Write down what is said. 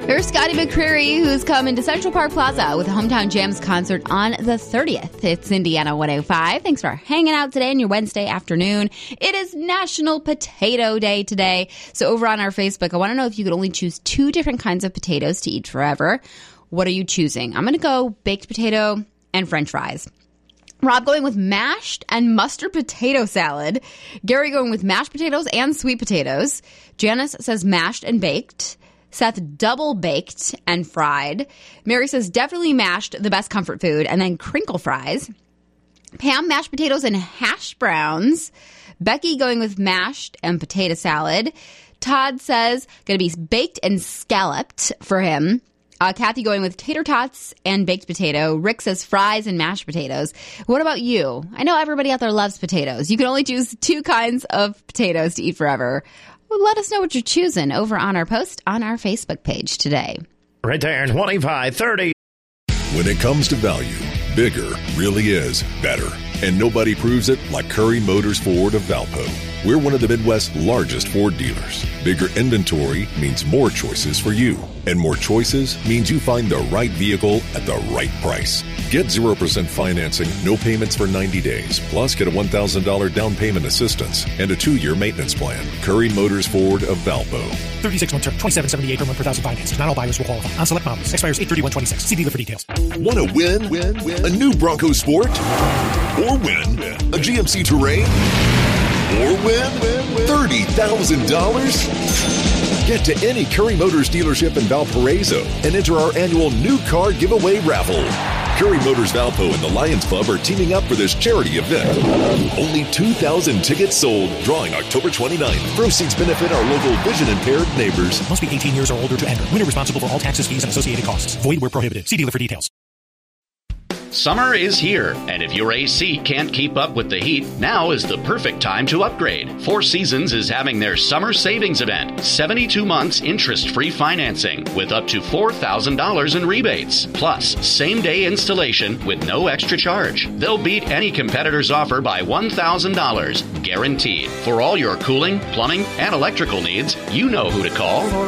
Here's Scotty McCreery, who's coming to Central Park Plaza with a Hometown Jams concert on the 30th. It's Indiana 105. Thanks for hanging out today on your Wednesday afternoon. It is National Potato Day today. So over on our Facebook, I want to know if you could only choose 2 different kinds of potatoes to eat forever. What are you choosing? I'm going to go baked potato and French fries. Rob going with mashed and mustard potato salad. Gary going with mashed potatoes and sweet potatoes. Janice says mashed and baked. Seth double baked and fried. Mary says definitely mashed, the best comfort food, and then crinkle fries. Pam, mashed potatoes and hash browns. Becky going with mashed and potato salad. Todd says going to be baked and scalloped for him. Kathy going with tater tots and baked potato. Rick says fries and mashed potatoes. What about you? I know everybody out there loves potatoes. You can only choose 2 kinds of potatoes to eat forever. Well, let us know what you're choosing over on our post on our Facebook page today. Right there, 2530. When it comes to value, bigger really is better. And nobody proves it like Curry Motors Ford of Valpo. We're one of the Midwest's largest Ford dealers. Bigger inventory means more choices for you. And more choices means you find the right vehicle at the right price. Get 0% financing, no payments for 90 days. Plus, get a $1,000 down payment assistance and a 2-year maintenance plan. Curry Motors Ford of Valpo. 36-month term, $2,778 per month per thousand financed. Not all buyers will qualify. On select models. Expires 8/31/26. See dealer for details. Want to win? A new Bronco Sport? Or win a GMC Terrain? Or win $30,000? Get to any Curry Motors dealership in Valparaiso and enter our annual new car giveaway raffle. Curry Motors Valpo and the Lions Club are teaming up for this charity event. Only 2,000 tickets sold. Drawing October 29th. Proceeds benefit our local vision-impaired neighbors. Must be 18 years or older to enter. Winner responsible for all taxes, fees, and associated costs. Void where prohibited. See dealer for details. Summer is here, and if your AC can't keep up with the heat, now is the perfect time to upgrade. Four Seasons is having their summer savings event, 72 months interest-free financing with up to $4,000 in rebates, plus same-day installation with no extra charge. They'll beat any competitor's offer by $1,000, guaranteed. For all your cooling, plumbing, and electrical needs, you know who to call.